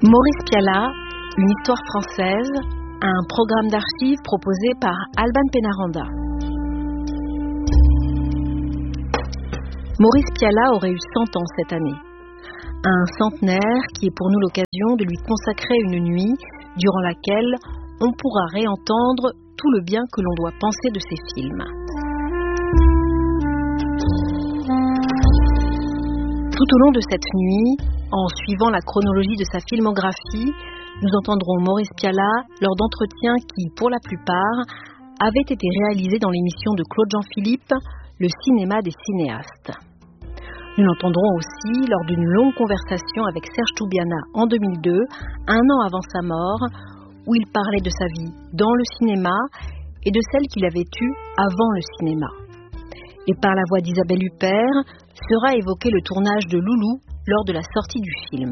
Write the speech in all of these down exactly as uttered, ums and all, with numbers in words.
Maurice Pialat, une histoire française, un programme d'archives proposé par Alban Pénaranda. Maurice Pialat aurait eu cent ans cette année. Un centenaire qui est pour nous l'occasion de lui consacrer une nuit durant laquelle on pourra réentendre tout le bien que l'on doit penser de ses films. Tout au long de cette nuit, en suivant la chronologie de sa filmographie, nous entendrons Maurice Pialat lors d'entretiens qui, pour la plupart, avaient été réalisés dans l'émission de Claude Jean-Philippe, Le cinéma des cinéastes. Nous l'entendrons aussi lors d'une longue conversation avec Serge Toubiana en deux mille deux, un an avant sa mort, où il parlait de sa vie dans le cinéma et de celle qu'il avait eue avant le cinéma. Et par la voix d'Isabelle Huppert sera évoqué le tournage de Loulou lors de la sortie du film.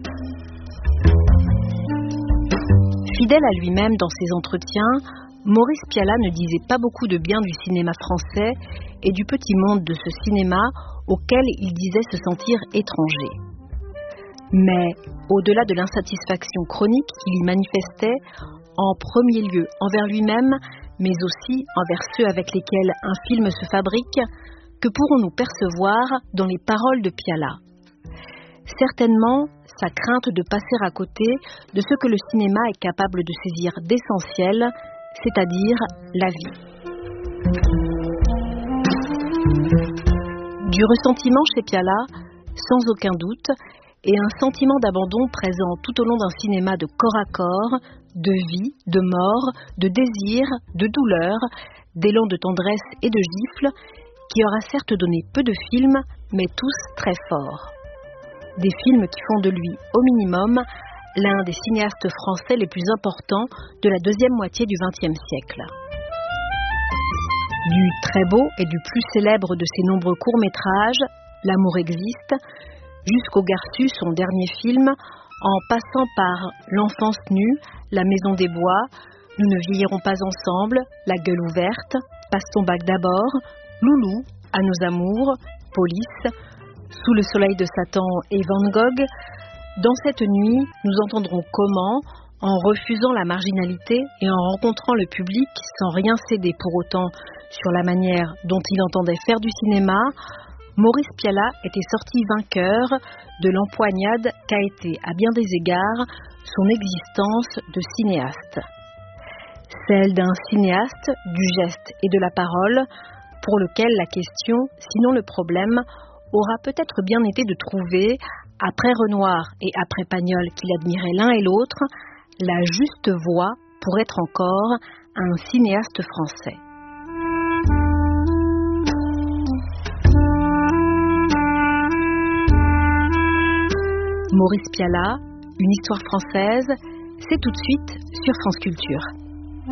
Fidèle à lui-même dans ses entretiens, Maurice Pialat ne disait pas beaucoup de bien du cinéma français et du petit monde de ce cinéma auquel il disait se sentir étranger. Mais, au-delà de l'insatisfaction chronique qu'il y manifestait, en premier lieu envers lui-même, mais aussi envers ceux avec lesquels un film se fabrique, que pourrons-nous percevoir dans les paroles de Pialat ? Certainement, sa crainte de passer à côté de ce que le cinéma est capable de saisir d'essentiel, c'est-à-dire la vie. Du ressentiment chez Pialat, sans aucun doute, et un sentiment d'abandon présent tout au long d'un cinéma de corps à corps, de vie, de mort, de désir, de douleur, d'élan de tendresse et de gifles, qui aura certes donné peu de films, mais tous très forts. Des films qui font de lui, au minimum, l'un des cinéastes français les plus importants de la deuxième moitié du vingtième siècle. Du très beau et du plus célèbre de ses nombreux courts-métrages, L'amour existe, jusqu'au Garçu, son dernier film, en passant par L'enfance nue, La maison des bois, Nous ne vieillirons pas ensemble, La gueule ouverte, Passe ton bac d'abord, Loulou, À nos amours, Police, Sous le soleil de Satan et Van Gogh. Dans cette nuit, nous entendrons comment, en refusant la marginalité et en rencontrant le public sans rien céder pour autant sur la manière dont il entendait faire du cinéma, Maurice Pialat était sorti vainqueur de l'empoignade qu'a été, à bien des égards, son existence de cinéaste. Celle d'un cinéaste, du geste et de la parole, pour lequel la question, sinon le problème, aura peut-être bien été de trouver, après Renoir et après Pagnol qu'il admirait l'un et l'autre, la juste voie pour être encore un cinéaste français. Maurice Pialat, une histoire française, c'est tout de suite sur France Culture.